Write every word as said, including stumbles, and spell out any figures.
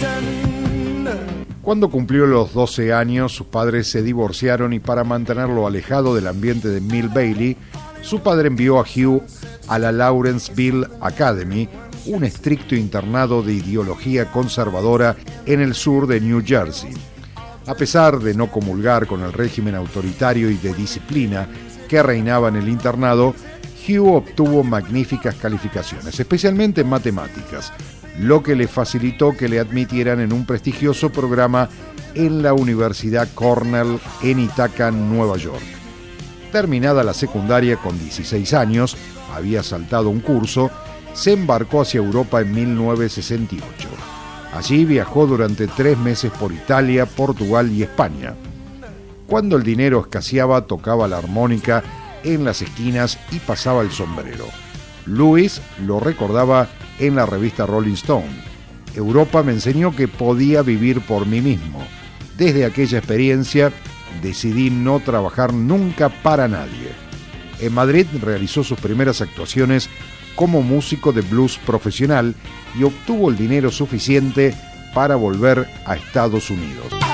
Cuando cumplió los doce años, sus padres se divorciaron y para mantenerlo alejado del ambiente de Mill Bailey, su padre envió a Hugh a la Lawrenceville Academy, un estricto internado de ideología conservadora en el sur de New Jersey. A pesar de no comulgar con el régimen autoritario y de disciplina que reinaba en el internado, Hugh obtuvo magníficas calificaciones, especialmente en matemáticas, lo que le facilitó que le admitieran en un prestigioso programa en la Universidad Cornell en Ithaca, Nueva York. Terminada la secundaria con dieciséis años, había saltado un curso, se embarcó hacia Europa en mil novecientos sesenta y ocho. Allí viajó durante tres meses por Italia, Portugal y España. Cuando el dinero escaseaba, tocaba la armónica en las esquinas y pasaba el sombrero. Lewis lo recordaba en la revista Rolling Stone. Europa me enseñó que podía vivir por mí mismo. Desde aquella experiencia decidí no trabajar nunca para nadie. En Madrid realizó sus primeras actuaciones como músico de blues profesional y obtuvo el dinero suficiente para volver a Estados Unidos.